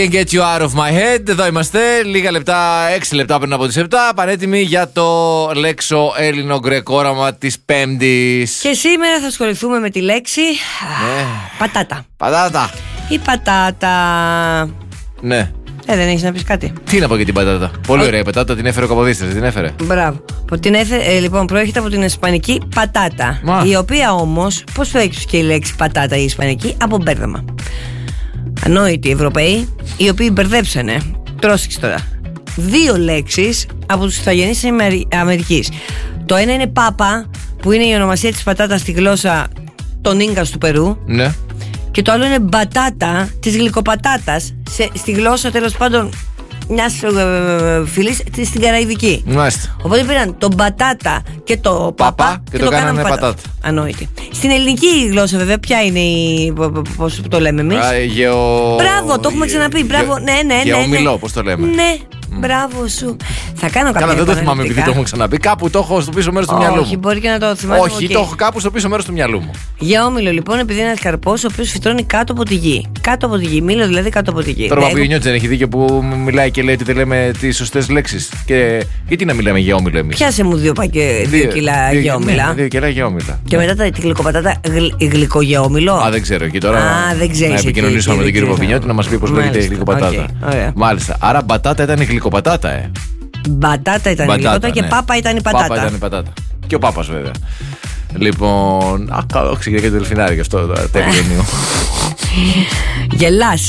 Get you out of my head. Εδώ είμαστε, λίγα λεπτά, 6 λεπτά πριν από τις 7. Πανέτοιμοι για το λέξο Έλληνο-γκρεκό όραμα της Πέμπτης. Και σήμερα θα ασχοληθούμε με τη λέξη πατάτα. Πατάτα. Η πατάτα. Ναι. Δεν έχεις να πεις κάτι? Τι να πω για την πατάτα? Πολύ ωραία η πατάτα, την έφερε ο Καποδίστρας, την έφερε. Μπράβο. Λοιπόν, προέρχεται από την ισπανική πατάτα. Η οποία όμως, πώς προέρχεται και η λέξη πατάτα η ισπανική? Από μπέρδεμα. Ανόητοι Ευρωπαίοι, οι οποίοι μπερδέψανε, πρόσεξε τώρα, 2 λέξεις από τους ηθαγενείς της Αμερικής. Το ένα είναι πάπα, που είναι η ονομασία της πατάτας στη γλώσσα των Ίνκας του Περού. Ναι. Και το άλλο είναι μπατάτα, της γλυκοπατάτας, στη γλώσσα τέλος πάντων μιας φυλής στην Καραϊβική. Μάλιστα. Οπότε πήραν το μπατάτα και το πάπα και το κάνανε πατάτα. Ανόητη. Στην ελληνική γλώσσα βέβαια ποια είναι πώς το λέμε εμείς? Μπράβο, το έχουμε ξαναπεί. Μπράβο, ναι. Γεωμηλό, πώς το λέμε? Ναι. Μπράβο σου. Θα κάνω κάποια. Καλά, δεν το θυμάμαι επειδή το έχουμε ξαναπεί. Κάπου το έχω στο πίσω μέρος του μυαλού μου. Όχι, μπορεί και να το θυμάμαι. Όχι, το έχω κάπου στο πίσω μέρος του μυαλού μου. Γεώμηλο λοιπόν, επειδή είναι ένας καρπός ο οποίος φυτρώνει κάτω από τη γη. Κάτω από τη γη. Μήλο δηλαδή κάτω από τη γη. Τώρα ο Παπαγιονιώτης δεν έχει δίκιο που μιλάει και λέει ότι δεν λέμε τις σωστές λέξεις? Και γιατί να μιλάμε γεώμηλο εμείς? Πιάσε μου 2 κιλά γεώμηλα. 2 κιλά γεώμηλα. Και μετά τη γλυκοπατάτα γλυκογεώμηλο. Α, δεν ξέρω. Και τώρα δεν ξέρεις, να επικοινωνήσουμε με τον κύριο Παπαγιονιώτη να μας πει πώς λέγεται η γλυκοπατάτα. Μάλιστα. Άρα μπατάτα ήταν η γλυκοπατάτα, Μπατάτα ήταν η γλυκοπατάτα και πάπα ήταν η πατάτα. Πάπα ήταν η πατάτα. Και ο πάπας βέβαια. Λοιπόν. Καλό, ξεκινάει και το δελφινάρι και αυτό τώρα. Τέλειο. Γελάς,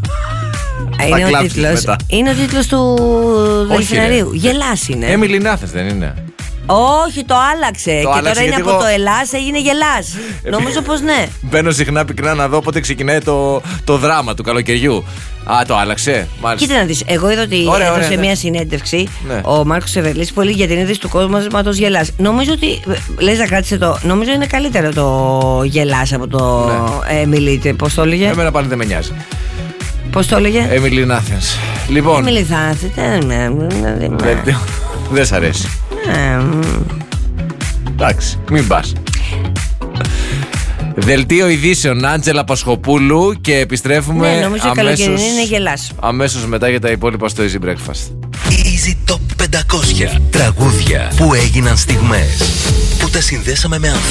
Είναι ο τίτλος του δελφιναρίου. Γελάς είναι. Emily in Athens δεν είναι? Όχι, το άλλαξε. Και τώρα είναι από το Ελλάς, έγινε Γελάς. Νομίζω πως ναι. Μπαίνω συχνά πυκνά να δω πότε ξεκινάει το δράμα του καλοκαιριού. Α, το άλλαξε. Μάλιστα. Κοίτα να δεις, εγώ είδα ότι έδωσε μια συνέντευξη ο Μάρκος Σεβερλής πολύ για την είδηση του κόσμου Γελάς. Νομίζω ότι, λες να κράτησε νομίζω είναι καλύτερο το Γελάς από το Emily. Πώς το έλεγε? Εμένα πάλι δεν με νοιάζει. Πώς το έλεγε? Emily in Athens. Λοιπόν. Emily in Athens. Δεν σ' αρέσει? Εντάξει, μην πας. Δελτίο ειδήσεων Άντζελα Πασχοπούλου και επιστρέφουμε. Ναι, νομίζω καλοκαιρινή είναι Γελάς. Αμέσως μετά για τα υπόλοιπα στο Easy Breakfast. Easy Top 500 τραγούδια που έγιναν στιγμές, που τα συνδέσαμε με